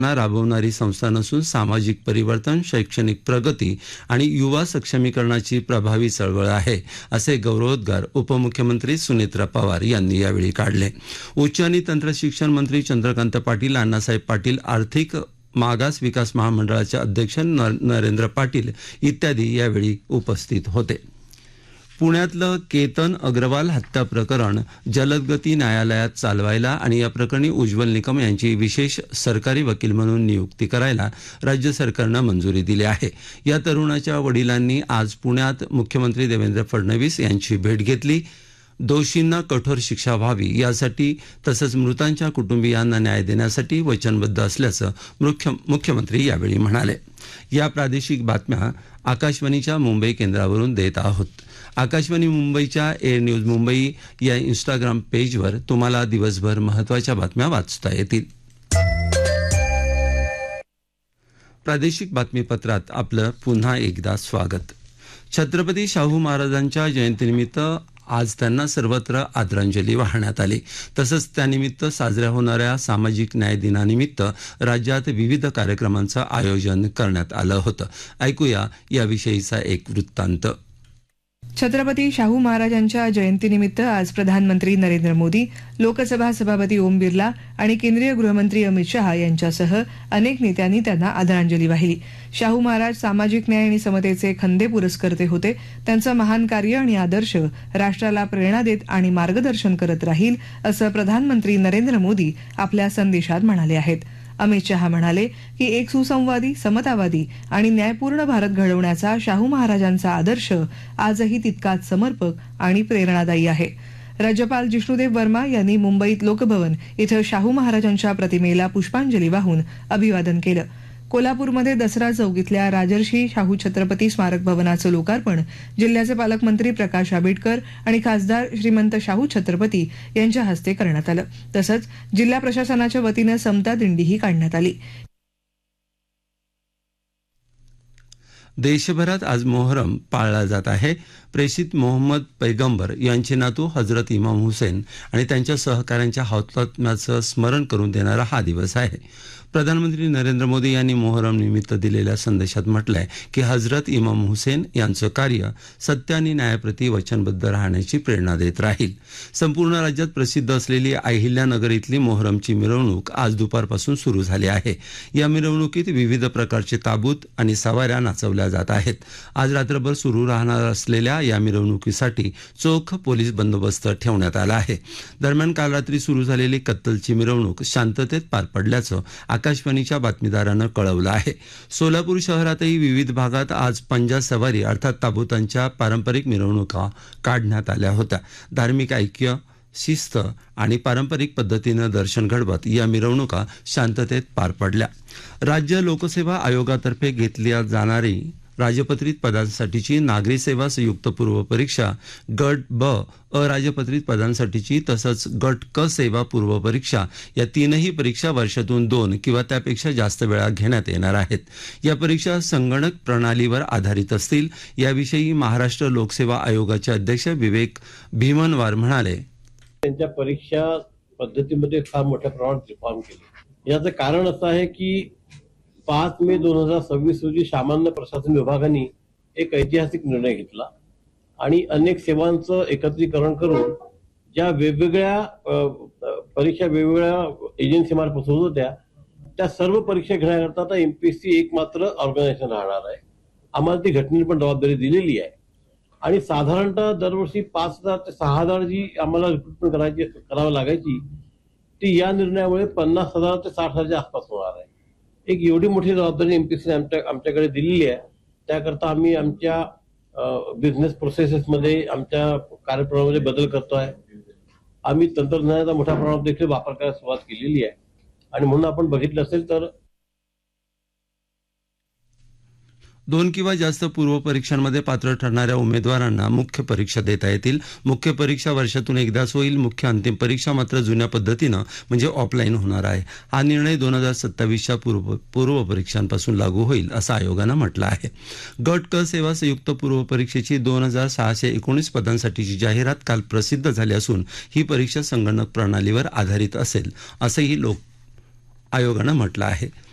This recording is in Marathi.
राबवणारी संस्था नसून सामाजिक परिवर्तन, शैक्षणिक प्रगती आणि युवा सक्षमीकरणाची प्रभावी चळवळ आहे, असे गौरवोद्गार उपमुख्यमंत्री सुनेत्रा पवार यांनी यावेळी काढले. उच्च आणि तंत्र शिक्षण मंत्री चंद्रकांत पाटील, अण्णासाहेब पाटील आर्थिक मागास विकास महामंडळाचे अध्यक्ष नरेंद्र पाटील इत्यादी यावेळी उपस्थित होते. पुण्यातलं केतन अग्रवाल हत्या प्रकरण जलदगती न्यायालयात चालवायला आणि या प्रकरणी उज्ज्वल निकम यांची विशेष सरकारी वकील म्हणून नियुक्ती करायला राज्य सरकारनं मंजुरी दिली आहे. या तरुणाच्या वडिलांनी आज पुण्यात मुख्यमंत्री देवेंद्र फडणवीस यांची भेट घेतली. दोषींना कठोर शिक्षा व्हावी यासाठी तसंच मृतांच्या कुटुंबियांना न्याय देण्यासाठी वचनबद्ध असल्याचं मुख्यमंत्री यावेळी म्हणाले. या प्रादेशिक बातम्या आकाशवाणीच्या मुंबई केंद्रावरून देत आहोत. आकाशवाणी मुंबईच्या एअर न्यूज मुंबई या इंस्टाग्राम पेजवर तुम्हाला दिवसभर महत्त्वाच्या बातम्या वाचता येतील. प्रादेशिक बातमीपत्रात आपलं पुन्हा एकदा स्वागत. छत्रपती शाहू महाराजांच्या जयंतीनिमित्त आज त्यांना सर्वत्र आदरांजली वाहण्यात आली. तसंच त्यानिमित्त साजऱ्या होणाऱ्या सामाजिक न्याय दिनानिमित्त राज्यात विविध कार्यक्रमांचं आयोजन करण्यात आलं होतं. ऐकूया याविषयीचा एक वृत्तांत. छत्रपती शाहू महाराजांच्या जयंतीनिमित्त आज प्रधानमंत्री नरेंद्र मोदी, लोकसभा सभापती ओम बिर्ला आणि केंद्रीय गृहमंत्री अमित शहा यांच्यासह अनेक नेत्यांनी त्यांना आदरांजली वाहिली. शाहू महाराज सामाजिक न्याय आणि समतेचे खंदे पुरस्कर्ते होते. त्यांचं महान कार्य आणि आदर्श राष्ट्राला प्रेरणा देत आणि मार्गदर्शन करत राहील, असं प्रधानमंत्री नरेंद्र मोदी आपल्या संदेशात म्हणाले आहेत. अमित शहा म्हणाले की एक सुसंवादी, समतावादी आणि न्यायपूर्ण भारत घडवण्याचा शाहू महाराजांचा आदर्श आजही तितकाच समर्पक आणि प्रेरणादायी आहे. राज्यपाल जिष्णुदेव वर्मा यांनी मुंबईत लोकभवन इथं शाहू महाराजांच्या प्रतिमेला पुष्पांजली वाहून अभिवादन केलं. कोल्हापूरमध्ये दसरा चौक इथल्या राजर्षी शाहू छत्रपती स्मारक भवनाचं लोकार्पण जिल्ह्याचे पालकमंत्री प्रकाश आंबेडकर आणि खासदार श्रीमंत शाहू छत्रपती यांच्या हस्ते करण्यात आलं. तसंच जिल्हा प्रशासनाच्या वतीनं समता दिंडीही काढण्यात आली. देशभरात आज मोहरम पाळला जात आहे. प्रेषित मोहम्मद पैगंबर यांचे नातू हजरत इमाम हुसेन आणि त्यांच्या सहकाऱ्यांच्या हौतात्म्याचं स्मरण करून देणारा हा दिवस आहे. प्रधानमंत्री नरेंद्र मोदी यांनी मोहरम निमित्त दिलेल्या संदेशात म्हटलंय की हजरत इमाम हुसेन यांचं कार्य सत्य आणि न्यायाप्रती वचनबद्ध राहण्याची प्रेरणा देत राहील. संपूर्ण राज्यात प्रसिद्ध असलेली अहिल्यानगर इथली मोहरमची मिरवणूक आज दुपारपासून सुरू झाली आहे. या मिरवणुकीत विविध प्रकारचे ताबूत आणि सवाऱ्या नाचवल्या जात आहेत. आज रात्रभर सुरू राहणार असलेल्या या मिरवणुकीसाठी चोख पोलीस बंदोबस्त ठेवण्यात आला आहे. दरम्यान काल रात्री सुरू झालेली कत्तलची मिरवणूक शांततेत पार पडल्याचं आकाशवाणीच्या बातमीदारानं कळवलं आहे. सोलापूर शहरातही विविध भागात आज पंजा सवारी अर्थात ताबुतांच्या पारंपरिक मिरवणुका काढण्यात आल्या होत्या. धार्मिक ऐक्य, शिस्त आणि पारंपरिक पद्धतीनं दर्शन घडवत या मिरवणुका शांततेत पार पडल्या. राज्य लोकसेवा आयोगातर्फे घेतली जाणारी राजपत्रित पदांसाठीची नागरी सेवा संयुक्त पूर्व परीक्षा गट ब, अराजपत्रित पदांसाठीची तसंच गट क सेवा पूर्व परीक्षा या तीनही परीक्षा वर्षातून 2 किंवा त्यापेक्षा जास्त वेळा घेण्यात येणार आहेत. या परीक्षा संगणक प्रणालीवर आधारित असतील. याविषयी महाराष्ट्र लोकसेवा आयोगाचे अध्यक्ष विवेक भीमनवार म्हणाले, त्यांच्या परीक्षा पद्धतीमध्ये फार मोठ्या प्रमाणात रिफॉर्म केले. याचं कारण असं आहे की 5 मे 2026 रोजी सामान्य प्रशासन विभागाने एक ऐतिहासिक निर्णय घेतला आणि अनेक सेवांचं एकत्रीकरण करून ज्या वेगवेगळ्या परीक्षा वेगवेगळ्या एजन्सीमार्फत होत होत्या त्या सर्व परीक्षा घेण्याकरता आता एमपीएससी एक मात्र ऑर्गनायझेशन राहणार आहे. आम्हाला ती घटनेने पण जबाबदारी दिलेली आहे आणि साधारणतः दरवर्षी 5,000 ते 6,000 जी आम्हाला रिक्रुटमेंट करावी लागायची ती या निर्णयामुळे 50,000 ते 60,000च्या आसपास होणार आहे. एक एवढी मोठी जबाबदारी एमपीएससी आमच्याकडे दिलेली आहे. त्याकरता आम्ही आमच्या बिझनेस प्रोसेसेसमध्ये आमच्या कार्यप्रणालीमध्ये बदल करतोय. आम्ही तंत्रज्ञानाचा मोठ्या प्रमाणात देखील वापर करायला सुरुवात केलेली आहे आणि म्हणून आपण बघितलं असेल तर 2 किंवा जास्त पूर्व परीक्षांमध्ये पात्र ठरणाऱ्या उमेदवारांना मुख्य परीक्षा देता येतील. मुख्य परीक्षा वर्षातून एकदाच होईल. मुख्य अंतिम परीक्षा मात्र जुन्या पद्धतीनं म्हणजे ऑफलाईन होणार आहे. हा निर्णय 2027च्या पूर्व परीक्षांपासून लागू होईल असं आयोगानं म्हटलं आहे. गट क सेवा संयुक्त पूर्व परीक्षेची 2,619 पदांसाठीची जाहिरात काल प्रसिद्ध झाली असून ही परीक्षा संगणक प्रणालीवर आधारित असेल असंही आयोगानं म्हटलं आहे.